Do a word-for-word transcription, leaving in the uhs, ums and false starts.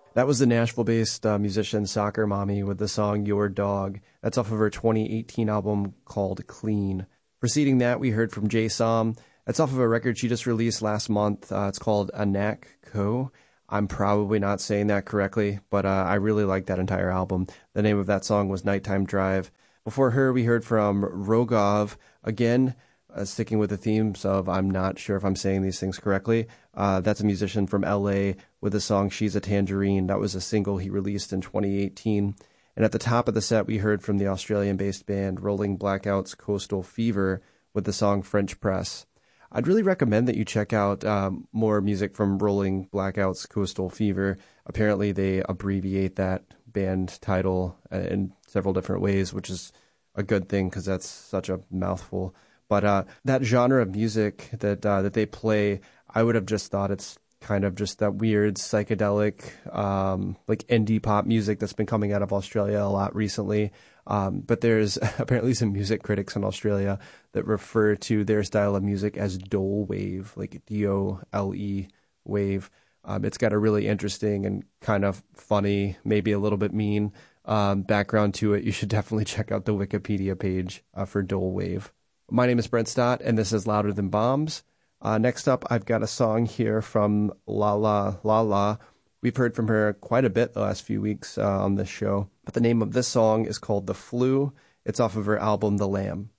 That was the Nashville-based uh, musician Soccer Mommy with the song Your Dog. That's off of her twenty eighteen album called Clean. Preceding that, we heard from Jay Som. That's off of a record she just released last month. Uh, it's called Anak Ko. I'm probably not saying that correctly, but uh, I really like that entire album. The name of that song was Nighttime Drive. Before her, we heard from Rogov. Again, uh, sticking with the themes of I'm not sure if I'm saying these things correctly. Uh, that's a musician from L A with the song She's a Tangerine. That was a single he released in twenty eighteen. And at the top of the set, we heard from the Australian-based band Rolling Blackouts Coastal Fever with the song French Press. I'd really recommend that you check out um, more music from Rolling Blackouts Coastal Fever. Apparently, they abbreviate that band title in several different ways, which is a good thing because that's such a mouthful. But uh, that genre of music that uh, that they play, I would have just thought it's kind of just that weird psychedelic, um, like indie pop music that's been coming out of Australia a lot recently. Um, but there's apparently some music critics in Australia that refer to their style of music as dole wave, like D O L E wave. Um, it's got a really interesting and kind of funny, maybe a little bit mean um, background to it. You should definitely check out the Wikipedia page uh, for dole wave. My name is Brent Stott, and this is Louder Than Bombs. Uh, next up, I've got a song here from La La La La. We've heard from her quite a bit the last few weeks uh, on this show, but the name of this song is called The Flu. It's off of her album The Lamb.